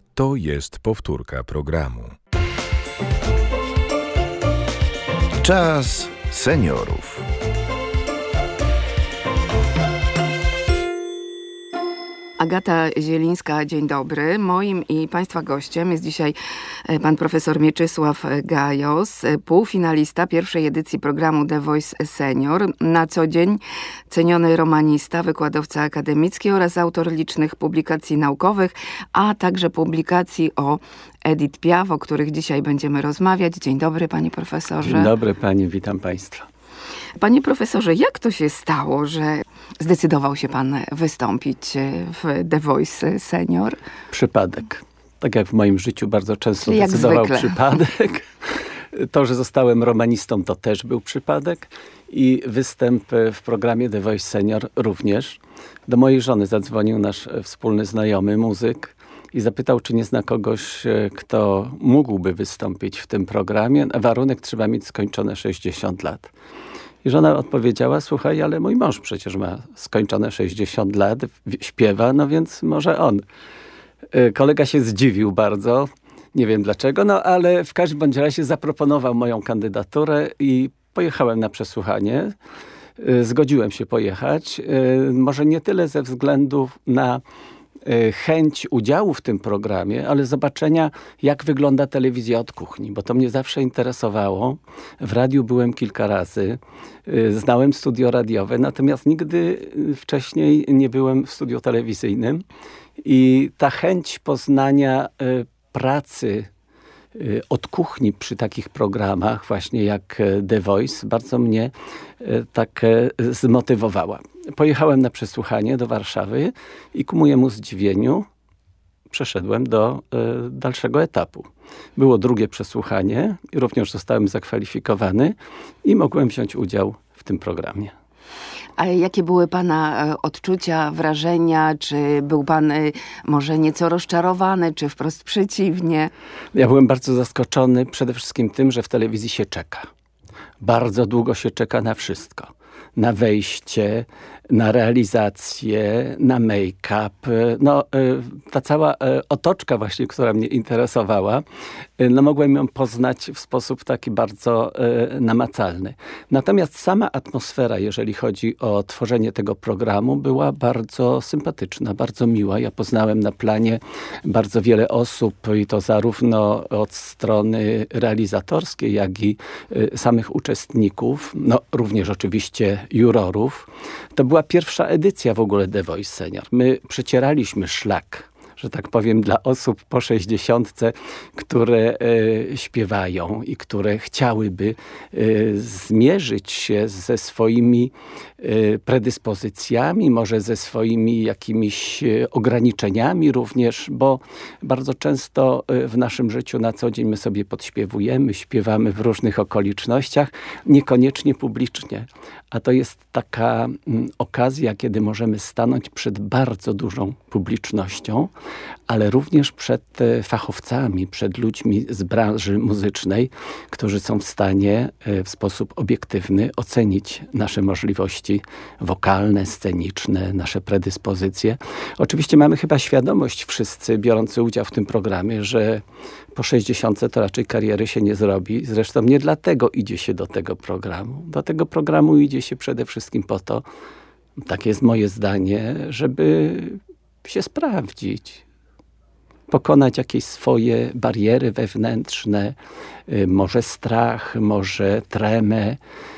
To jest powtórka programu. Czas seniorów. Agata Zielińska, dzień dobry. Moim i Państwa gościem jest dzisiaj pan profesor Mieczysław Gajos, półfinalista pierwszej edycji programu The Voice Senior, na co dzień ceniony romanista, wykładowca akademicki oraz autor licznych publikacji naukowych, a także publikacji o Edith Piaf, o których dzisiaj będziemy rozmawiać. Dzień dobry, panie profesorze. Dzień dobry pani, witam państwa. Panie profesorze, jak to się stało, że zdecydował się pan wystąpić w The Voice Senior? Przypadek. Tak jak w moim życiu bardzo często decydował przypadek. To, że zostałem romanistą, to też był przypadek. I występ w programie The Voice Senior również. Do mojej żony zadzwonił nasz wspólny znajomy, muzyk, i zapytał, czy nie zna kogoś, kto mógłby wystąpić w tym programie. Na warunek trzeba mieć skończone 60 lat. I żona odpowiedziała, słuchaj, ale mój mąż przecież ma skończone 60 lat, śpiewa, no więc może on. Kolega się zdziwił bardzo, nie wiem dlaczego, ale w każdym bądź razie zaproponował moją kandydaturę i pojechałem na przesłuchanie. Zgodziłem się pojechać, może nie tyle ze względu na chęć udziału w tym programie, ale zobaczenia, jak wygląda telewizja od kuchni, bo to mnie zawsze interesowało. W radiu byłem kilka razy, znałem studio radiowe, natomiast nigdy wcześniej nie byłem w studiu telewizyjnym i ta chęć poznania pracy od kuchni przy takich programach, właśnie jak The Voice, bardzo mnie tak zmotywowała. Pojechałem na przesłuchanie do Warszawy i ku mojemu zdziwieniu przeszedłem do dalszego etapu. Było drugie przesłuchanie i również zostałem zakwalifikowany i mogłem wziąć udział w tym programie. A jakie były pana odczucia, wrażenia? Czy był pan może nieco rozczarowany, czy wprost przeciwnie? Ja byłem bardzo zaskoczony przede wszystkim tym, że w telewizji się czeka. Bardzo długo się czeka na wszystko. Na wejście, na realizację, na make-up. Ta cała otoczka właśnie, która mnie interesowała, mogłem ją poznać w sposób taki bardzo namacalny. Natomiast sama atmosfera, jeżeli chodzi o tworzenie tego programu, była bardzo sympatyczna, bardzo miła. Ja poznałem na planie bardzo wiele osób i to zarówno od strony realizatorskiej, jak i samych uczestników, również oczywiście jurorów. To była pierwsza edycja w ogóle The Voice Senior. My przecieraliśmy szlak, że tak powiem, dla osób po 60, które śpiewają i które chciałyby zmierzyć się ze swoimi predyspozycjami, może ze swoimi jakimiś ograniczeniami również, bo bardzo często w naszym życiu na co dzień my sobie podśpiewujemy, śpiewamy w różnych okolicznościach, niekoniecznie publicznie. A to jest taka okazja, kiedy możemy stanąć przed bardzo dużą publicznością, ale również przed fachowcami, przed ludźmi z branży muzycznej, którzy są w stanie w sposób obiektywny ocenić nasze możliwości wokalne, sceniczne, nasze predyspozycje. Oczywiście mamy chyba świadomość wszyscy biorący udział w tym programie, że po 60 to raczej kariery się nie zrobi. Zresztą nie dlatego idzie się do tego programu. Do tego programu idzie się przede wszystkim po to, takie jest moje zdanie, żeby się sprawdzić. Pokonać jakieś swoje bariery wewnętrzne, może strach, może tremę.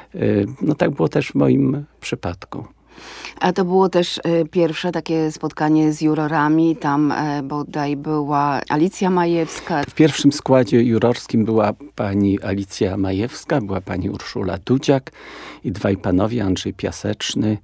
Tak było też w moim przypadku. A to było też pierwsze takie spotkanie z jurorami. Tam bodaj była Alicja Majewska. W pierwszym składzie jurorskim była pani Alicja Majewska, była pani Urszula Dudziak i dwaj panowie, Andrzej Piaseczny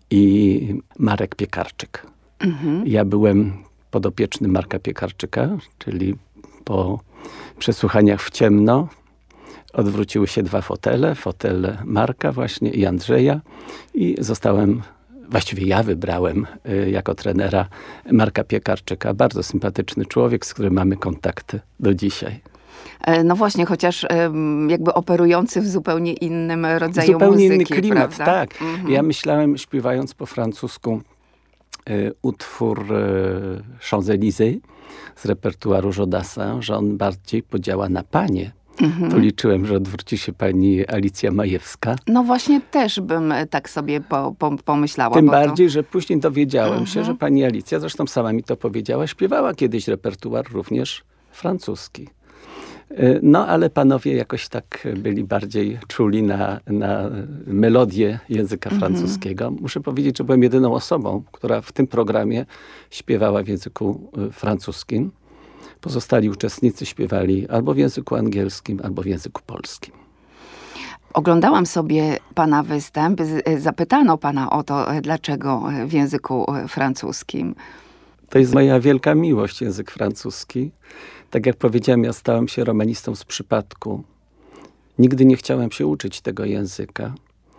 i Marek Piekarczyk. Ja byłem podopiecznym Marka Piekarczyka, czyli po przesłuchaniach w ciemno odwróciły się dwa fotele, fotel Marka właśnie i Andrzeja i właściwie ja wybrałem jako trenera Marka Piekarczyka. Bardzo sympatyczny człowiek, z którym mamy kontakty do dzisiaj. No właśnie, chociaż jakby operujący w zupełnie innym rodzaju zupełnie muzyki. Zupełnie inny klimat, prawda? tak. Ja myślałem, śpiewając po francusku utwór Champs-Élysées, z repertuaru Jodasa, że on bardziej podziała na panie. To liczyłem, że odwróci się pani Alicja Majewska. No właśnie też bym tak sobie pomyślała. Tym bardziej, że później dowiedziałem się, że pani Alicja, zresztą sama mi to powiedziała, śpiewała kiedyś repertuar również francuski. No ale panowie jakoś tak byli bardziej czuli na melodię języka francuskiego. Muszę powiedzieć, że byłem jedyną osobą, która w tym programie śpiewała w języku francuskim. Pozostali uczestnicy śpiewali albo w języku angielskim, albo w języku polskim. Oglądałam sobie pana występ. Zapytano pana o to, dlaczego w języku francuskim. To jest moja wielka miłość, język francuski. Tak jak powiedziałem, ja stałem się romanistą z przypadku. Nigdy nie chciałem się uczyć tego języka.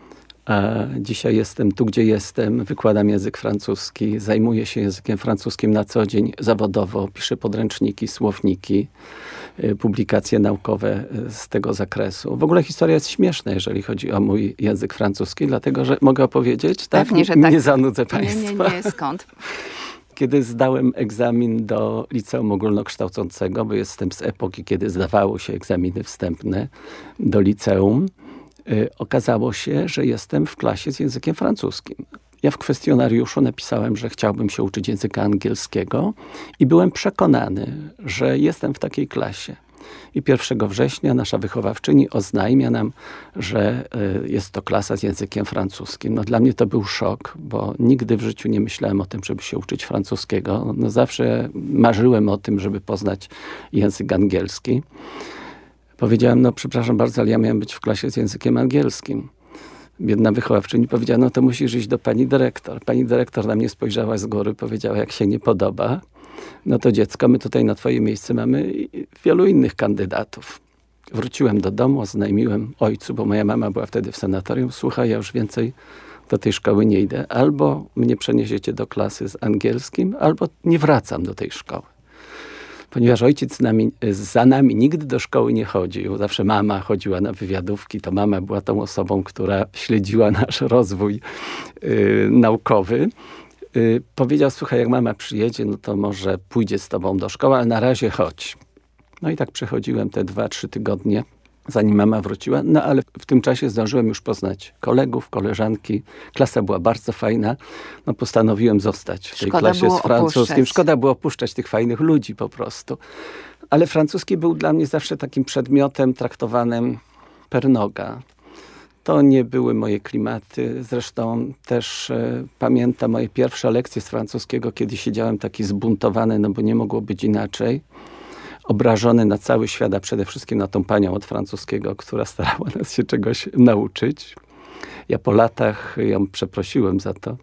A dzisiaj jestem tu, gdzie jestem, wykładam język francuski, zajmuję się językiem francuskim na co dzień zawodowo, piszę podręczniki, słowniki, publikacje naukowe z tego zakresu. W ogóle historia jest śmieszna, jeżeli chodzi o mój język francuski, dlatego, że mogę opowiedzieć, tak? Pewnie, że tak. Nie zanudzę państwa. Nie, skąd? Kiedy zdałem egzamin do liceum ogólnokształcącego, bo jestem z epoki, kiedy zdawało się egzaminy wstępne do liceum, okazało się, że jestem w klasie z językiem francuskim. Ja w kwestionariuszu napisałem, że chciałbym się uczyć języka angielskiego i byłem przekonany, że jestem w takiej klasie. I 1 września nasza wychowawczyni oznajmia nam, że jest to klasa z językiem francuskim. No dla mnie to był szok, bo nigdy w życiu nie myślałem o tym, żeby się uczyć francuskiego. No zawsze marzyłem o tym, żeby poznać język angielski. Powiedziałem, no przepraszam bardzo, ale ja miałem być w klasie z językiem angielskim. Biedna wychowawczyni powiedziała, no to musisz iść do pani dyrektor. Pani dyrektor na mnie spojrzała z góry, powiedziała, jak się nie podoba, no to dziecko, my tutaj na twoje miejsce mamy wielu innych kandydatów. Wróciłem do domu, oznajmiłem ojcu, bo moja mama była wtedy w sanatorium. Słuchaj, ja już więcej do tej szkoły nie idę. Albo mnie przeniesiecie do klasy z angielskim, albo nie wracam do tej szkoły. Ponieważ ojciec za nami nigdy do szkoły nie chodził. Zawsze mama chodziła na wywiadówki. To mama była tą osobą, która śledziła nasz rozwój naukowy. Powiedział, słuchaj, jak mama przyjedzie, no to może pójdzie z tobą do szkoły, ale na razie chodź. No i tak przechodziłem te 2-3 tygodnie, zanim mama wróciła. No ale w tym czasie zdążyłem już poznać kolegów, koleżanki. Klasa była bardzo fajna. No postanowiłem zostać w tej klasie z francuskim. Szkoda było opuszczać tych fajnych ludzi po prostu. Ale francuski był dla mnie zawsze takim przedmiotem traktowanym per noga. To nie były moje klimaty. Zresztą też pamiętam moje pierwsze lekcje z francuskiego, kiedy siedziałem taki zbuntowany, no bo nie mogło być inaczej. Obrażony na cały świat, a przede wszystkim na tą panią od francuskiego, która starała nas się czegoś nauczyć. Ja po latach ją przeprosiłem za to.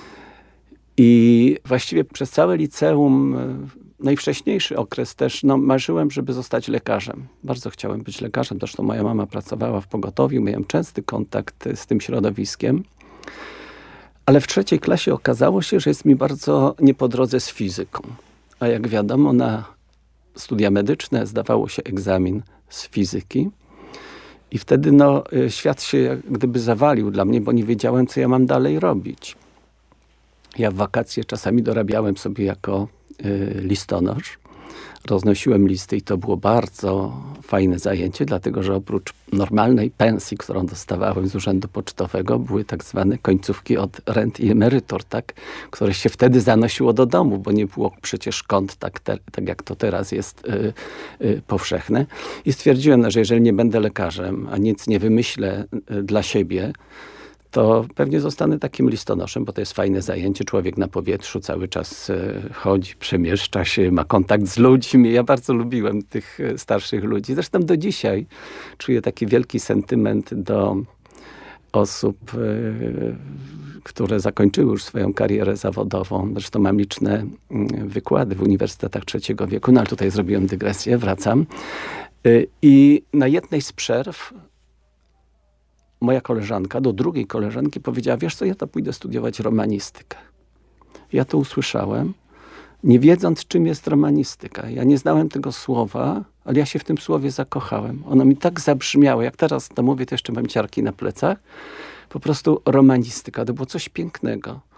I właściwie przez całe liceum, najwcześniejszy okres też, no, marzyłem, żeby zostać lekarzem. Bardzo chciałem być lekarzem. Zresztą moja mama pracowała w pogotowiu, miałem częsty kontakt z tym środowiskiem. Ale w 3. klasie okazało się, że jest mi bardzo nie po drodze z fizyką. A jak wiadomo, na studia medyczne zdawało się egzamin z fizyki. I wtedy no, świat się jak gdyby zawalił dla mnie, bo nie wiedziałem, co ja mam dalej robić. Ja w wakacje czasami dorabiałem sobie jako listonosz. Roznosiłem listy i to było bardzo fajne zajęcie, dlatego że oprócz normalnej pensji, którą dostawałem z urzędu pocztowego, były tak zwane końcówki od rent i emerytur, tak, które się wtedy zanosiło do domu, bo nie było przecież kont tak jak to teraz jest powszechne. I stwierdziłem, że jeżeli nie będę lekarzem, a nic nie wymyślę dla siebie, to pewnie zostanę takim listonoszem, bo to jest fajne zajęcie. Człowiek na powietrzu cały czas chodzi, przemieszcza się, ma kontakt z ludźmi. Ja bardzo lubiłem tych starszych ludzi. Zresztą do dzisiaj czuję taki wielki sentyment do osób, które zakończyły już swoją karierę zawodową. Zresztą mam liczne wykłady w uniwersytetach trzeciego wieku. No ale tutaj zrobiłem dygresję, wracam. I na jednej z przerw moja koleżanka do drugiej koleżanki powiedziała, wiesz co, ja to pójdę studiować romanistykę. Ja to usłyszałem, nie wiedząc, czym jest romanistyka. Ja nie znałem tego słowa, ale ja się w tym słowie zakochałem. Ono mi tak zabrzmiało, jak teraz to mówię, to jeszcze mam ciarki na plecach. Po prostu romanistyka, to było coś pięknego.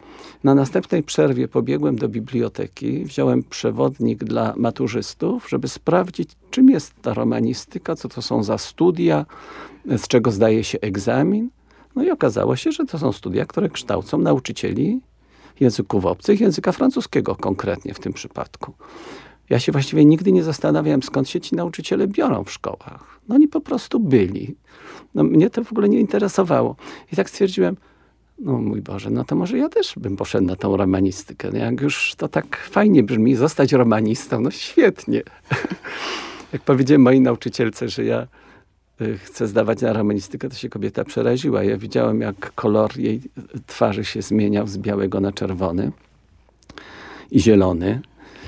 Na następnej przerwie pobiegłem do biblioteki, wziąłem przewodnik dla maturzystów, żeby sprawdzić, czym jest ta romanistyka, co to są za studia, z czego zdaje się egzamin. No i okazało się, że to są studia, które kształcą nauczycieli języków obcych, języka francuskiego konkretnie w tym przypadku. Ja się właściwie nigdy nie zastanawiałem, skąd się ci nauczyciele biorą w szkołach. No oni po prostu byli. No mnie to w ogóle nie interesowało. I tak stwierdziłem, no mój Boże, no to może ja też bym poszedł na tą romanistykę. No jak już to tak fajnie brzmi, zostać romanistą, no świetnie. Jak powiedziałem mojej nauczycielce, że ja chcę zdawać na romanistykę, to się kobieta przeraziła. Ja widziałem, jak kolor jej twarzy się zmieniał z białego na czerwony i zielony.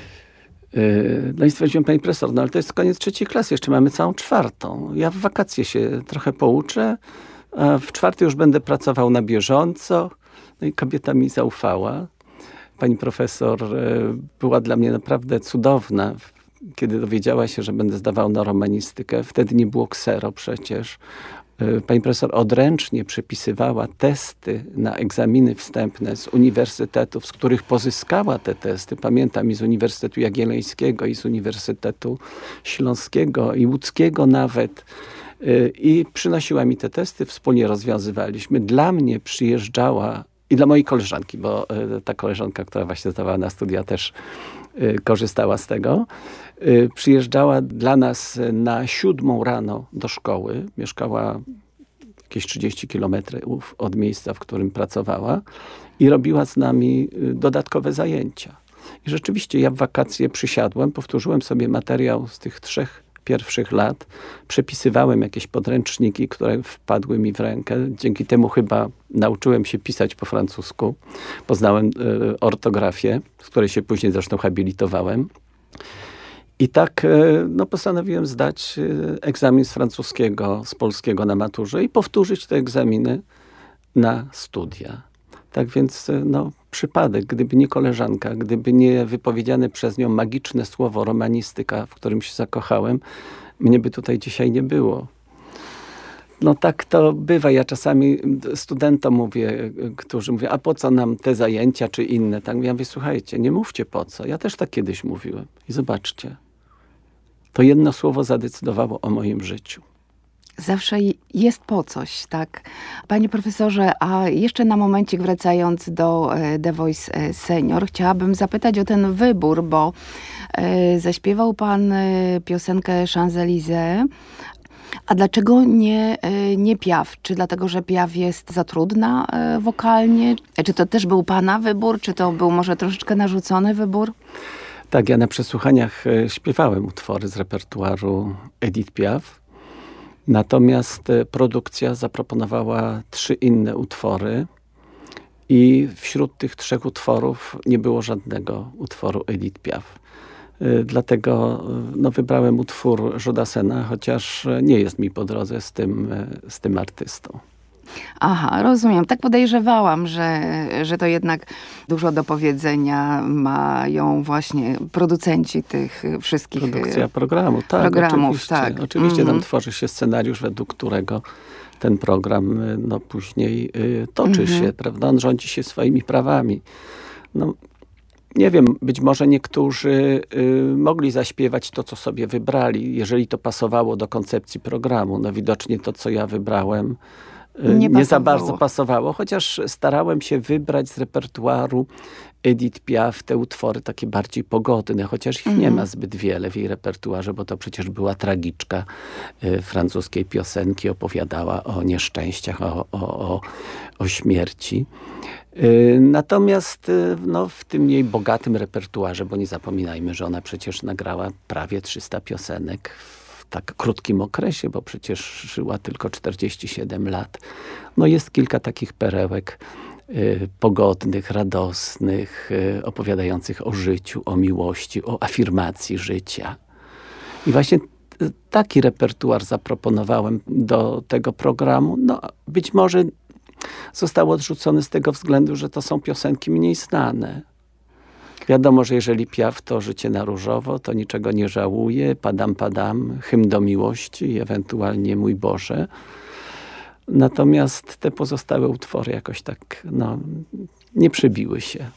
No i stwierdziłem, pani profesor, no ale to jest koniec 3. klasy, jeszcze mamy całą 4. Ja w wakacje się trochę pouczę, a w 4 już będę pracował na bieżąco. No i kobieta mi zaufała. Pani profesor była dla mnie naprawdę cudowna. Kiedy dowiedziała się, że będę zdawał na romanistykę, wtedy nie było ksero przecież. Pani profesor odręcznie przepisywała testy na egzaminy wstępne z uniwersytetów, z których pozyskała te testy. Pamiętam i z Uniwersytetu Jagiellońskiego, i z Uniwersytetu Śląskiego, i łódzkiego nawet. I przynosiła mi te testy, wspólnie rozwiązywaliśmy. Dla mnie przyjeżdżała, i dla mojej koleżanki, bo ta koleżanka, która właśnie zdawała na studia, też korzystała z tego. Przyjeżdżała dla nas na 7 rano do szkoły. Mieszkała jakieś 30 kilometrów od miejsca, w którym pracowała. I robiła z nami dodatkowe zajęcia. I rzeczywiście ja w wakacje przysiadłem, powtórzyłem sobie materiał z tych 3 pierwszych lat. Przepisywałem jakieś podręczniki, które wpadły mi w rękę. Dzięki temu chyba nauczyłem się pisać po francusku. Poznałem ortografię, z której się później zresztą habilitowałem. I tak postanowiłem zdać egzamin z francuskiego, z polskiego na maturze i powtórzyć te egzaminy na studia. Tak więc przypadek, gdyby nie koleżanka, gdyby nie wypowiedziane przez nią magiczne słowo romanistyka, w którym się zakochałem, mnie by tutaj dzisiaj nie było. No tak to bywa. Ja czasami studentom mówię, którzy mówią, a po co nam te zajęcia czy inne? Tak ja mówię, słuchajcie, nie mówcie po co. Ja też tak kiedyś mówiłem. I zobaczcie, to jedno słowo zadecydowało o moim życiu. Zawsze jest po coś, tak? Panie profesorze, a jeszcze na momencik wracając do The Voice Senior, chciałabym zapytać o ten wybór, bo zaśpiewał pan piosenkę Champs-Élysées. A dlaczego nie Piaf? Czy dlatego, że Piaf jest za trudna wokalnie? Czy to też był pana wybór? Czy to był może troszeczkę narzucony wybór? Tak, ja na przesłuchaniach śpiewałem utwory z repertuaru Edith Piaf. Natomiast produkcja zaproponowała 3 inne utwory i wśród tych 3 utworów nie było żadnego utworu Edith Piaf. Dlatego wybrałem utwór Jodasena, chociaż nie jest mi po drodze z tym artystą. Aha, rozumiem. Tak podejrzewałam, że to jednak dużo do powiedzenia mają właśnie producenci tych wszystkich Produkcja programu, tak. Programów, Oczywiście tam tworzy się scenariusz, według którego ten program później toczy się, prawda? On rządzi się swoimi prawami. Nie wiem, być może niektórzy mogli zaśpiewać to, co sobie wybrali, jeżeli to pasowało do koncepcji programu. Widocznie to, co ja wybrałem, nie za bardzo pasowało, chociaż starałem się wybrać z repertuaru Edith Piaf te utwory takie bardziej pogodne, chociaż ich nie ma zbyt wiele w jej repertuarze, bo to przecież była tragiczka francuskiej piosenki, opowiadała o nieszczęściach, o śmierci. Natomiast w tym jej bogatym repertuarze, bo nie zapominajmy, że ona przecież nagrała prawie 300 piosenek w tak krótkim okresie, bo przecież żyła tylko 47 lat. Jest kilka takich perełek pogodnych, radosnych, opowiadających o życiu, o miłości, o afirmacji życia. I właśnie taki repertuar zaproponowałem do tego programu. Być może został odrzucony z tego względu, że to są piosenki mniej znane. Wiadomo, że jeżeli Piaf to Życie na różowo, to Niczego nie żałuję, Padam, padam, Hymn do miłości i ewentualnie Mój Boże. Natomiast te pozostałe utwory jakoś tak nie przebiły się.